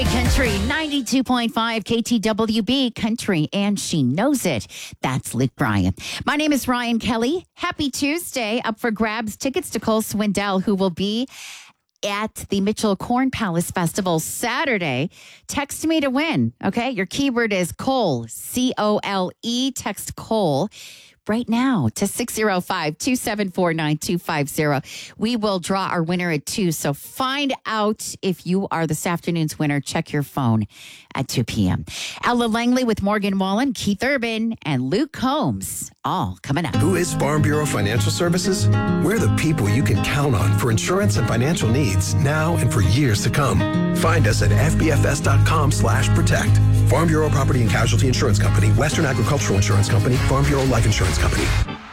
Country 92.5 KTWB Country, and she knows it. That's Luke Bryan. My name is Ryan Kelly. Happy Tuesday. Up for grabs, tickets to Cole Swindell, who will be at the Mitchell Corn Palace Festival Saturday. Text me to win. Okay. Your keyword is Cole, C-O-L-E. Text Cole right now to 605-274-9250. We will draw our winner at 2. So find out if you are this afternoon's winner. Check your phone at 2 p.m. Ella Langley with Morgan Wallen, Keith Urban, and Luke Combs. All coming up. Who is Farm Bureau Financial Services? We're the people you can count on for insurance and financial needs now and for years to come. Find us at fbfs.com/protect. Farm Bureau Property and Casualty Insurance Company, Western Agricultural Insurance Company, Farm Bureau Life Insurance Company.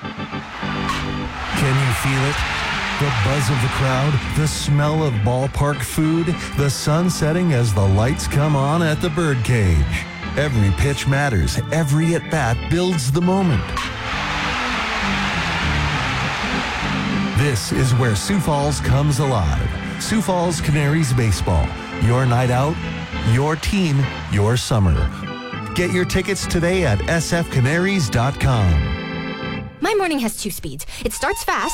Can you feel it? The buzz of the crowd, the smell of ballpark food, the sun setting as the lights come on at the birdcage. Every pitch matters. Every at-bat builds the moment. This is where Sioux Falls comes alive. Sioux Falls Canaries Baseball. Your night out, your team, your summer. Get your tickets today at sfcanaries.com. My morning has 2 speeds. It starts fast,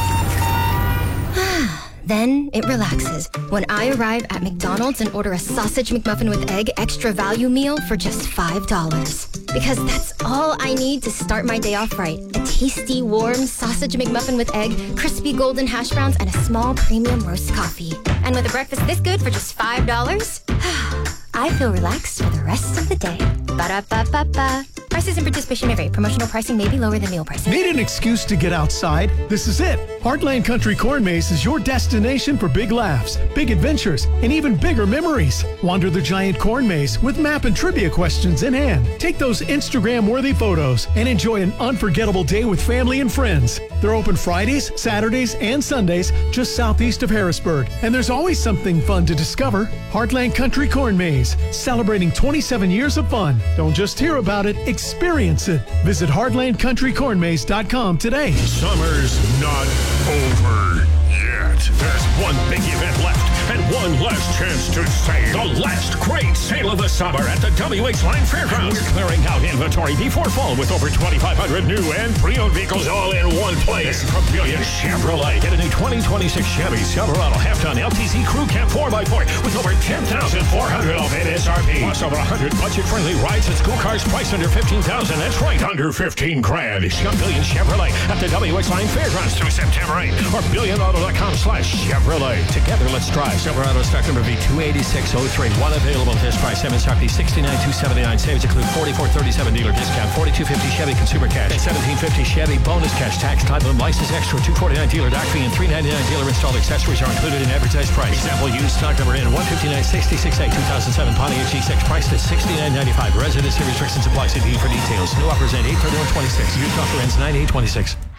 then it relaxes when I arrive at McDonald's and order a sausage McMuffin with egg extra value meal for just $5. Because that's all I need to start my day off right. A tasty, warm sausage McMuffin with egg, crispy golden hash browns, and a small premium roast coffee. And with a breakfast this good for just $5, I feel relaxed for the rest of the day. Ba-da-ba-ba-ba. Prices and participation may vary. Promotional pricing may be lower than meal pricing. Need an excuse to get outside? This is it. Heartland Country Corn Maze is your destination for big laughs, big adventures, and even bigger memories. Wander the giant corn maze with map and trivia questions in hand. Take those Instagram-worthy photos and enjoy an unforgettable day with family and friends. They're open Fridays, Saturdays, and Sundays just southeast of Harrisburg. And there's always something fun to discover. Heartland Country Corn Maze, celebrating 27 years of fun. Don't just hear about it, experience it. Visit heartlandcountrycornmaze.com today. Summer's not over yet. There's one big event left and one last chance to save. The last great sale of the summer at the WH Line Fairgrounds. We're clearing out inventory before fall with over 2,500 new and pre-owned vehicles all in one place. From Brilliant Chevrolet. Get a new 2026 Chevy Silverado half-ton LTZ Crew Cab 4x4 with over 10,400 off MSRP. Plus over 100 budget-friendly rides and school cars priced under $15,000. That's right, under 15 grand. Shop Brilliant Chevrolet at the WH Line Fairgrounds through September 8th or BillionAuto.com/Chevrolet. Together, let's drive. Silverado stock number V28603. One available at this price. MSRP $69,279. Savings include $44.37 dealer discount, $42.50 Chevy consumer cash, and $17.50 Chevy bonus cash. Tax, title, and license extra. $249 dealer dock fee and $399 dealer installed accessories are included in advertised price. Example used stock number in 159.66A 2007 Pontiac G6 priced at $69.95. Residency restrictions apply. See dealer for details. New offers end 8/31/26. Used offer ends 9/8/26.